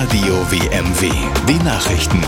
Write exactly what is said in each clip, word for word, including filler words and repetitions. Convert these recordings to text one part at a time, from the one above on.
Radio W M W, die Nachrichten.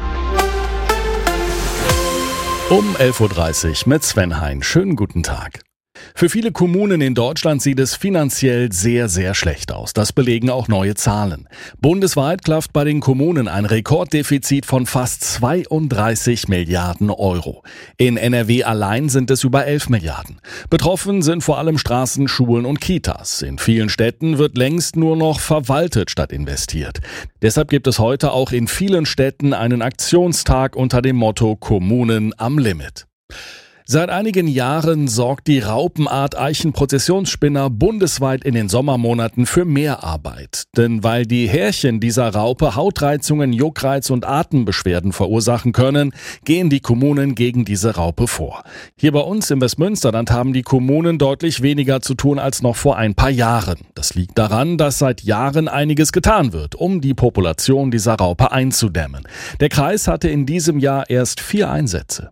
Um elf Uhr dreißig mit Sven Hein. Schönen guten Tag. Für viele Kommunen in Deutschland sieht es finanziell sehr, sehr schlecht aus. Das belegen auch neue Zahlen. Bundesweit klafft bei den Kommunen ein Rekorddefizit von fast zweiunddreißig Milliarden Euro. In N R W allein sind es über elf Milliarden. Betroffen sind vor allem Straßen, Schulen und Kitas. In vielen Städten wird längst nur noch verwaltet statt investiert. Deshalb gibt es heute auch in vielen Städten einen Aktionstag unter dem Motto Kommunen am Limit. Seit einigen Jahren sorgt die Raupenart Eichenprozessionsspinner bundesweit in den Sommermonaten für mehr Arbeit. Denn weil die Härchen dieser Raupe Hautreizungen, Juckreiz und Atembeschwerden verursachen können, gehen die Kommunen gegen diese Raupe vor. Hier bei uns im Westmünsterland haben die Kommunen deutlich weniger zu tun als noch vor ein paar Jahren. Das liegt daran, dass seit Jahren einiges getan wird, um die Population dieser Raupe einzudämmen. Der Kreis hatte in diesem Jahr erst vier Einsätze.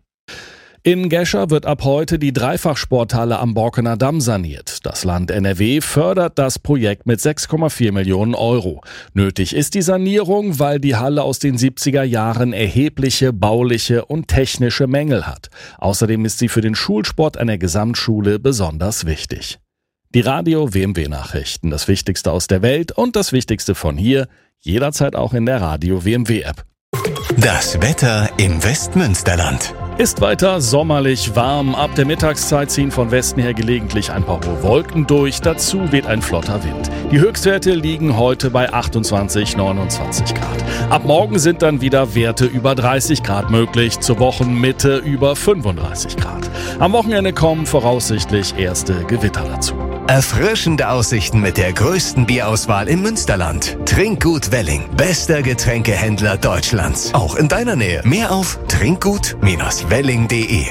In Gescher wird ab heute die Dreifachsporthalle am Borkener Damm saniert. Das Land N R W fördert das Projekt mit sechs Komma vier Millionen Euro. Nötig ist die Sanierung, weil die Halle aus den siebziger Jahren erhebliche bauliche und technische Mängel hat. Außerdem ist sie für den Schulsport einer Gesamtschule besonders wichtig. Die Radio W M W Nachrichten, das Wichtigste aus der Welt und das Wichtigste von hier, jederzeit auch in der Radio W M W App. Das Wetter im Westmünsterland. Ist weiter sommerlich warm. Ab der Mittagszeit ziehen von Westen her gelegentlich ein paar hohe Wolken durch. Dazu weht ein flotter Wind. Die Höchstwerte liegen heute bei achtundzwanzig, neunundzwanzig Grad. Ab morgen sind dann wieder Werte über dreißig Grad möglich. Zur Wochenmitte über fünfunddreißig Grad. Am Wochenende kommen voraussichtlich erste Gewitter dazu. Erfrischende Aussichten mit der größten Bierauswahl im Münsterland. Trinkgut Welling, bester Getränkehändler Deutschlands. Auch in deiner Nähe. Mehr auf trinkgut Bindestrich welling punkt de.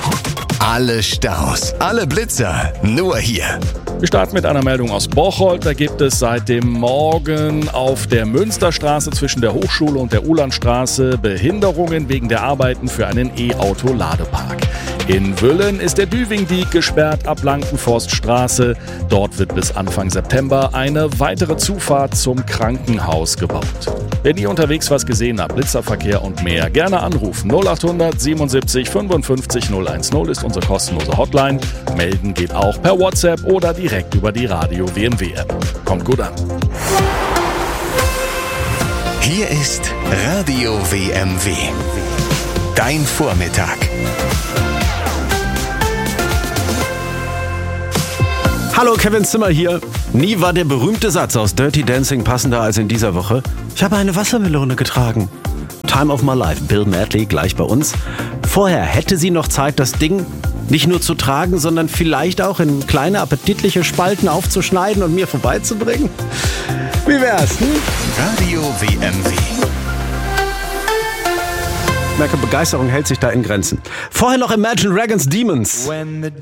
Alle Staus, alle Blitzer, nur hier. Wir starten mit einer Meldung aus Bocholt. Da gibt es seit dem Morgen auf der Münsterstraße zwischen der Hochschule und der Uhlandstraße Behinderungen wegen der Arbeiten für einen E-Auto-Ladepark. In Wüllen ist der Düvingdiek gesperrt ab Lankenforststraße. Dort wird bis Anfang September eine weitere Zufahrt zum Krankenhaus gebaut. Wenn ihr unterwegs was gesehen habt, Blitzerverkehr und mehr, gerne anrufen. null achthundert siebenundsiebzig fünfundfünfzig null eins null ist unsere kostenlose Hotline. Melden geht auch per WhatsApp oder direkt über die Radio W M W App. Kommt gut an. Hier ist Radio W M W. Dein Vormittag. Hallo, Kevin Zimmer hier. Nie war der berühmte Satz aus Dirty Dancing passender als in dieser Woche. Ich habe eine Wassermelone getragen. Time of my life, Bill Medley, gleich bei uns. Vorher hätte sie noch Zeit, das Ding nicht nur zu tragen, sondern vielleicht auch in kleine appetitliche Spalten aufzuschneiden und mir vorbeizubringen. Wie wär's, hm? Radio W M W. Ich merke, Begeisterung hält sich da in Grenzen. Vorher noch Imagine Dragons Demons.